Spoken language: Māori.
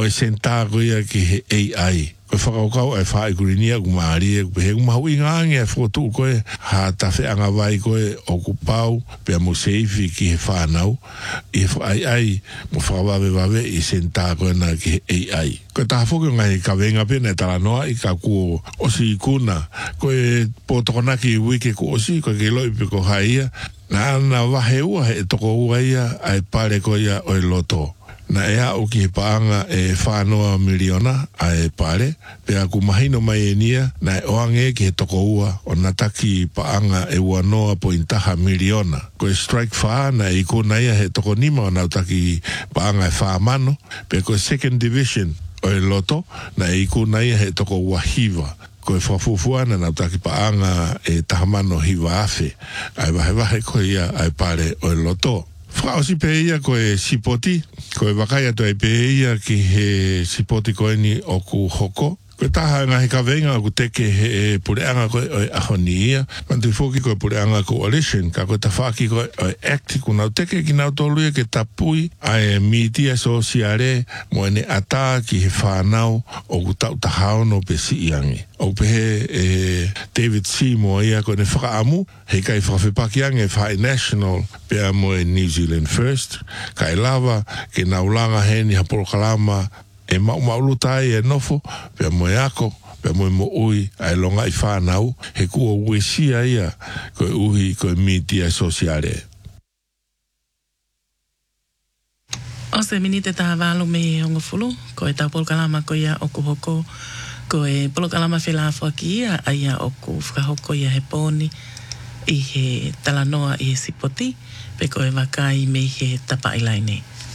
o senta ko ia ki he AI. Ko whakaukau ai whae kurinia ku maari e ku pehe mahu i ngangi e whotu koe ha tawhi anga vai koe o ku pau pia mo seifi ki he whanau i whae mo whakawawe i senta koe na ki he AI. Ko taha whoki ngai ka venga pena e tala noa i ka kuo osi i kuna koe potokonaki i wike ku osi koe ke loi pe ko haia na ana wahe ua he toko ua ia ai pare koe ia o loto. Na ea o ki he paanga e whanoa miliona a e pare, pe aku mahino mai e nia na e oange ki he toko ua o nataki paanga e ua noa po intaha miliona. Ko e strike wha na e kuna ia he toko nima o nautaki paanga e wha mano, pe ko second division o e loto na e kuna ia he toko ua hiva. Ko e whafufuana na taki paanga e tahamano hiva afe, ai wahe ko ia ai pare o e loto. Whakaosi pe ia ko e sipoti, ko e wakaia to e pe ia ki he sipoti ko e ni o ku hoko. Ko e taha ngahi ka venga ku teke he pureanga ko e ahoni ia. Mantu foki ko e pureanga coalition, ka ko e tawhaki ko e acti ku nau teke ki nau tolu e ke tapui a e mitia sosiare mo ene ata ki he whanau o ku tau tahao no pe si iangi. O pe he David Seymour ia ko ne whakaamu, he kai whawhipakiang e whae national pe a mo e New Zealand First, kai lava ke naulanga he ni hapolokalama e maulu tai e nofo, pe a mo e ako, pe a mo ui ai longa i whanau, he kua uesia ia ko e uhi ko e mitia sosiare. O se minite taha walo me hongo fulu, ko e tapolokalama ko ia o kuhoko, ko e polokalama whelafua ki ia, aia o ku whakahoko ia he pōni, i he talanoa i he sipoti, pe ko e wakai me he tapa ilaine.